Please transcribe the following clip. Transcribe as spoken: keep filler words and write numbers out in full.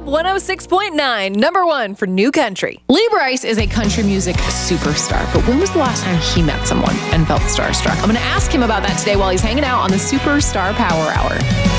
one oh six point nine, number one for new country. Lee Brice is a country music superstar, but when was the last time he met someone and felt starstruck? I'm going to ask him about that today while he's hanging out on the Superstar Power Hour.